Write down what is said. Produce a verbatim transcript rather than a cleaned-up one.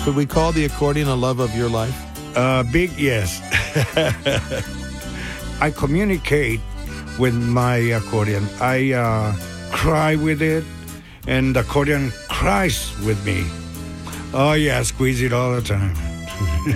Could we call the accordion a love of your life? Uh, big yes. I communicate with my accordion. I uh, cry with it, and the accordion cries with me. Oh, yeah, I squeeze it all the time.